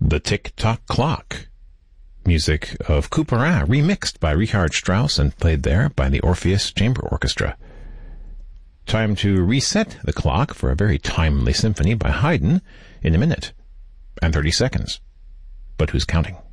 The Tick-Tock Clock. Music of Couperin, remixed by Richard Strauss and played there by the Orpheus Chamber Orchestra. Time to reset the clock for a very timely symphony by Haydn in a minute and 30 seconds. But who's counting?